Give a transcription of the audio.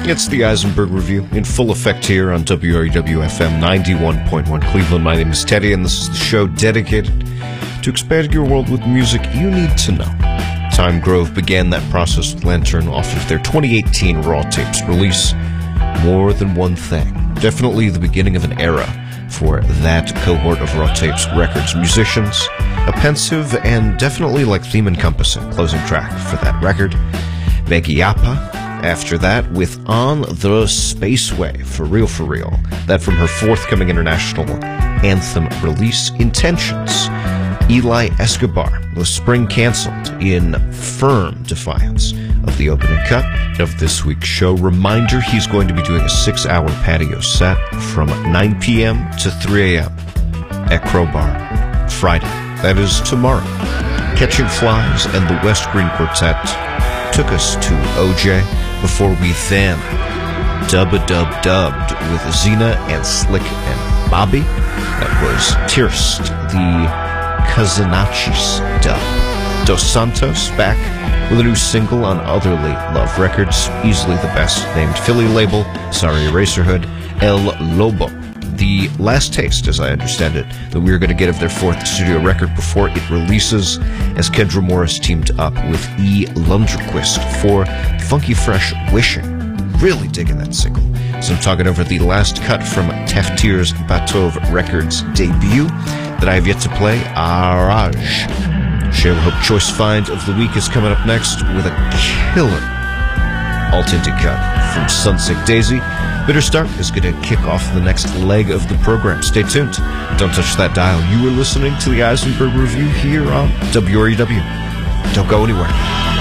It's the Eisenberg Review in full effect here on WREW-FM 91.1 Cleveland. My name is Teddy, and this is the show dedicated to expanding your world with music you need to know. Time Grove began that process with Lantern off of their 2018 Raw Tapes release, More Than One Thing. Definitely the beginning of an era for that cohort of Raw Tapes Records musicians. A pensive and definitely theme-encompassing closing track for that record. Megiapa, after that, with On the Spaceway, For Real For Real. That from her forthcoming international anthem release, Intentions. Eli Escobar was spring canceled in firm defiance of the opening cut of this week's show. Reminder, he's going to be doing a 6-hour patio set from 9 p.m. to 3 a.m. at Crowbar Friday. That is tomorrow. Catching Flies and the West Green Quartet took us to OJ before we then dubbed with Xena and Slick and Bobby. That was Tirst, the Kazanachis dub. Dos Santos back with a new single on Otherly Love Records, easily the best named Philly label, Sorry Eraserhood, El Lobo. The last taste, as I understand it, that we are going to get of their fourth studio record before it releases, as Kendra Morris teamed up with E. Lunderquist for Funky Fresh Wishing. Really digging that single. So I'm talking over the last cut from Teftir's Batov Records debut that I have yet to play, Araj. Shale Hope Choice Find of the Week is coming up next with a killer all-tinted cut from Sunset Daisy. Bitter Start is going to kick off the next leg of the program. Stay tuned. Don't touch that dial. You are listening to the Eisenberg Review here on WREW. Don't go anywhere.